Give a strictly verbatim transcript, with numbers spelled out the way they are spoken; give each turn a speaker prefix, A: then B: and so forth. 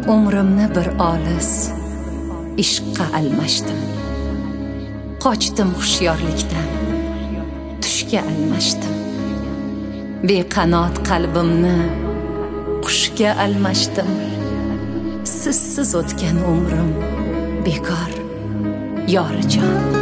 A: Umrimni bir olis ishqqa almashdim. Qochdim hushyorlikdan, tushga almashdim. Beqanot qalbimni qushga almashdim. Sizsiz o'tgan umrim bekor, yorijon.